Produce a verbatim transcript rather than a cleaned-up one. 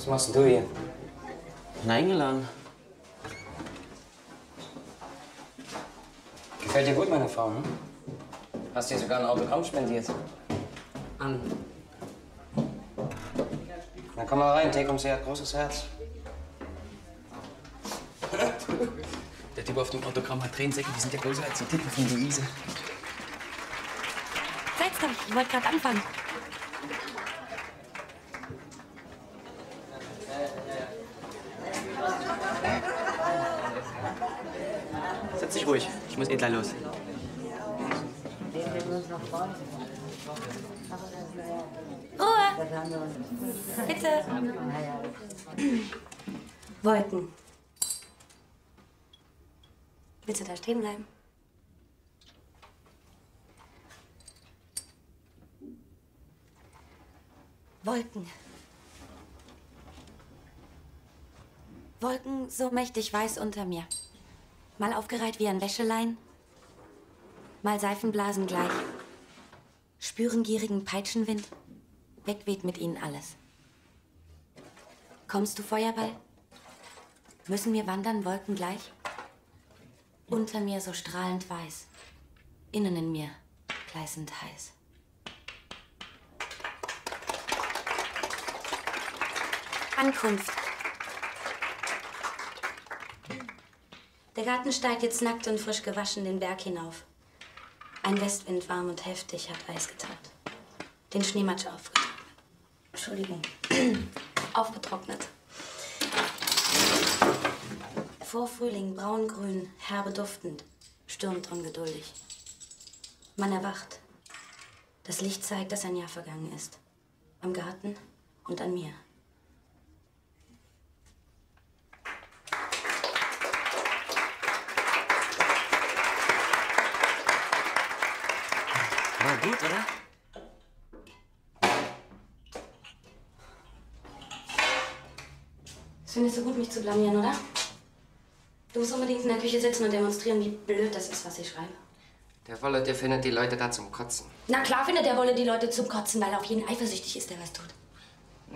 Was machst du hier? Ich bin eingeladen. Gefällt dir gut, meine Frau, hm? Hast dir sogar ein Autogramm spendiert. An. Na komm mal rein, Tekum, sie hat großes Herz. Der Typ auf dem Autogramm hat Tränensäcke, die sind ja größer als die Tippen von Luise. Setz doch, ich wollte gerade anfangen. Setz dich ruhig, ich muss eh gleich los. Ruhe! Bitte! Wolken. Willst du da stehen bleiben? Wolken. Wolken so mächtig weiß unter mir. Mal aufgereiht wie ein Wäschelein, mal Seifenblasen gleich. Spüren gierigen Peitschenwind, wegweht mit ihnen alles. Kommst du, Feuerball? Müssen wir wandern, Wolken gleich? Unter mir so strahlend weiß, innen in mir gleißend heiß. Ankunft. Der Garten steigt jetzt nackt und frisch gewaschen den Berg hinauf. Ein Westwind, warm und heftig, hat Eis getat. Den Schneematsch aufgetrocknet. Entschuldigung. Aufgetrocknet. Vorfrühling, braungrün, herbe duftend, stürmt ungeduldig. Man erwacht. Das Licht zeigt, dass ein Jahr vergangen ist. Am Garten und an mir. War gut, oder? Das findest du gut, mich zu blamieren, oder? Du musst unbedingt in der Küche sitzen und demonstrieren, wie blöd das ist, was ich schreibe. Der Wolle, der findet die Leute da zum Kotzen. Na klar findet der Wolle die Leute zum Kotzen, weil er auf jeden eifersüchtig ist, der was tut.